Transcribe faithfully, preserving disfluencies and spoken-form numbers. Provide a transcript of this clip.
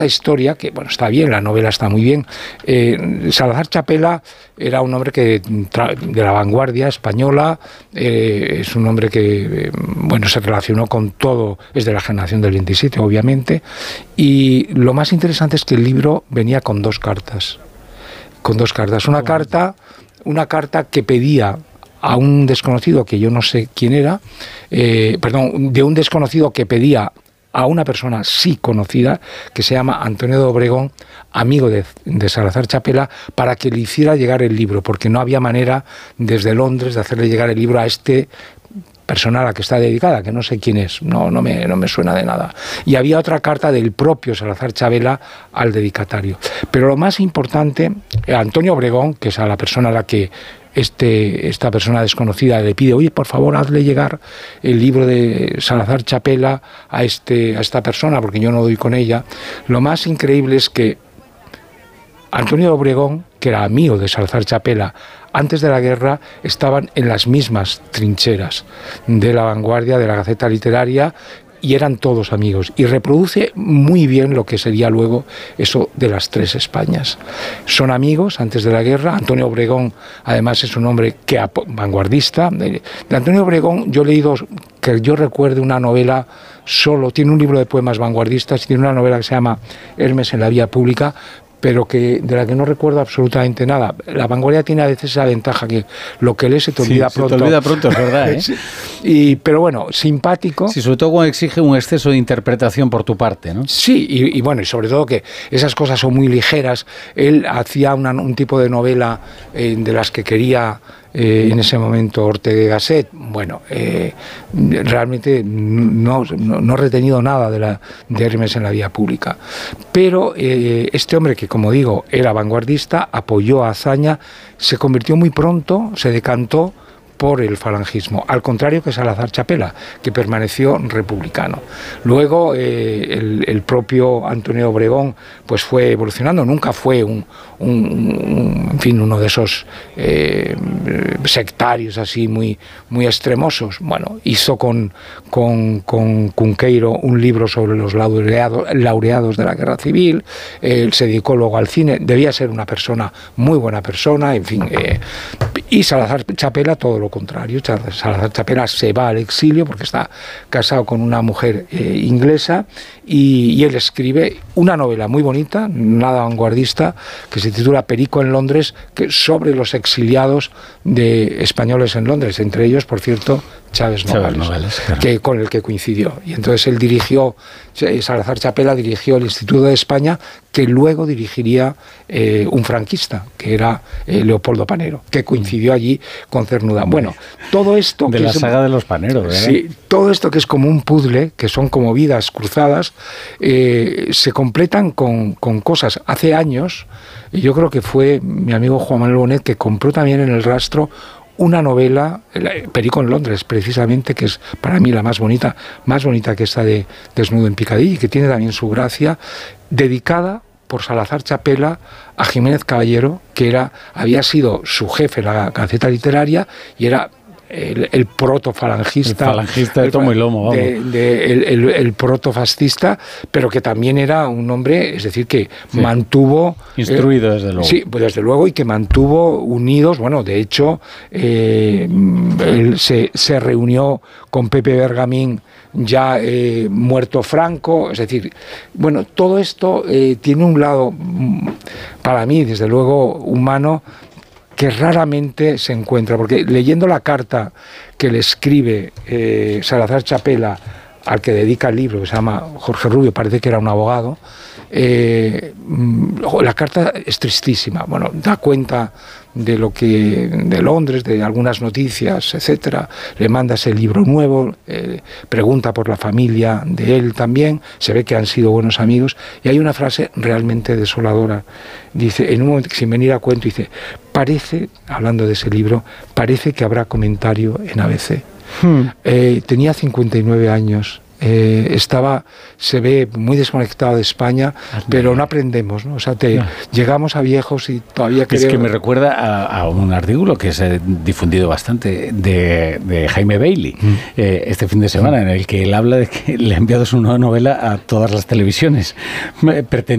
historia, que bueno, está bien, la novela está muy bien. Eh, Salazar Chapela era un hombre que de la vanguardia española, eh, es un hombre que eh, bueno, se relacionó con todo, es de la generación del veintisiete, obviamente, y lo más interesante es que el libro venía con dos cartas, con dos cartas, una carta, una carta que pedía a un desconocido, que yo no sé quién era, eh, perdón, de un desconocido que pedía a una persona sí conocida, que se llama Antonio de Obregón, amigo de, de Salazar Chapela, para que le hiciera llegar el libro, porque no había manera desde Londres de hacerle llegar el libro a este persona a la que está dedicada, que no sé quién es, no, no, me, no me suena de nada. Y había otra carta del propio Salazar Chapela al dedicatario. Pero lo más importante, Antonio Obregón, que es a la persona a la que Este, esta persona desconocida le pide, oye, por favor, hazle llegar el libro de Salazar Chapela a, este, a esta persona, porque yo no doy con ella. Lo más increíble es que Antonio de Obregón, que era amigo de Salazar Chapela, antes de la guerra estaban en las mismas trincheras de la vanguardia, de la Gaceta Literaria, y eran todos amigos, y reproduce muy bien lo que sería luego eso de las tres Españas. Son amigos antes de la guerra. Antonio Obregón, además, es un hombre que vanguardista. De Antonio Obregón yo he leído, que yo recuerde, una novela solo, tiene un libro de poemas vanguardistas, tiene una novela que se llama Hermes en la vía pública, pero que de la que no recuerdo absolutamente nada. La vanguardia tiene a veces esa ventaja, que lo que lees se te olvida sí, pronto. Se te olvida pronto, es verdad, ¿eh? Sí. Y, pero bueno, simpático. Sí, sobre todo cuando exige un exceso de interpretación por tu parte, ¿no? Sí, y, y bueno, y sobre todo que esas cosas son muy ligeras. Él hacía una, un tipo de novela eh, de las que quería eh, en ese momento Ortega y Gasset. Bueno, eh, realmente no, no, no he retenido nada de, la, de Hermes en la vía pública. Pero eh, este hombre, que como digo, era vanguardista, apoyó a Azaña, se convirtió muy pronto, se decantó por el falangismo, al contrario que Salazar Chapela, que permaneció republicano. Luego eh, el, el propio Antonio Obregón pues fue evolucionando, nunca fue un, un, un en fin, uno de esos eh, sectarios así muy, muy extremosos. Bueno, hizo con, con, con Cunqueiro un libro sobre los laureados, laureados de la Guerra Civil, eh, se dedicó luego al cine, debía ser una persona, muy buena persona, en fin, eh, y Salazar Chapela todo lo contrario. Salazar Chapela se va al exilio porque está casado con una mujer eh, inglesa, y, y él escribe una novela muy bonita, nada vanguardista, que se titula Perico en Londres, que sobre los exiliados de españoles en Londres, entre ellos, por cierto, Chávez Nogales, Nogales claro. que, con el que coincidió. Y entonces él dirigió, Salazar Chapela dirigió el Instituto de España, que luego dirigiría eh, un franquista, que era eh, Leopoldo Panero, que coincidió allí con Cernuda. Bueno, todo esto... De que la es, saga de los Paneros, ¿verdad? Sí, todo esto que es como un puzzle, que son como vidas cruzadas, eh, se completan con, con cosas. Hace años, yo creo que fue mi amigo Juan Manuel Bonet, que compró también en El Rastro una novela, Perico en Londres, precisamente, que es para mí la más bonita, más bonita que esta de Desnudo en Piccadilly, y que tiene también su gracia, dedicada por Salazar Chapela a Jiménez Caballero, que era, había sido su jefe en la Gaceta Literaria y era el, el protofalangista, el falangista de el, tomo y lomo, vamos. De, de, el, el, el protofascista, pero que también era un hombre, es decir, que sí. mantuvo... Instruido, eh, desde luego. Sí, pues desde luego, y que mantuvo unidos, bueno, de hecho, eh, él se, se reunió con Pepe Bergamín, ya eh, muerto Franco, es decir, bueno, todo esto eh, tiene un lado, para mí, desde luego, humano, que raramente se encuentra, porque leyendo la carta que le escribe eh, Salazar Chapela al que dedica el libro, que se llama Jorge Rubio, parece que era un abogado, eh, la carta es tristísima. Bueno, da cuenta de lo que de Londres, de algunas noticias, etcétera. Le manda ese libro nuevo, eh, pregunta por la familia de él también, se ve que han sido buenos amigos, y hay una frase realmente desoladora. Dice, en un momento, sin venir a cuento, dice, parece, hablando de ese libro, parece que habrá comentario en A B C. Hmm. Eh, tenía cincuenta y nueve años. Eh, estaba, se ve muy desconectado de España, Hazme. pero no aprendemos, ¿no? O sea, te, no. llegamos a viejos y todavía queremos... Es que me recuerda a, a un artículo que se ha difundido bastante de, de Jaime Bailey mm. eh, este fin de semana, mm. en el que él habla de que le ha enviado su nueva novela a todas las televisiones. Pretende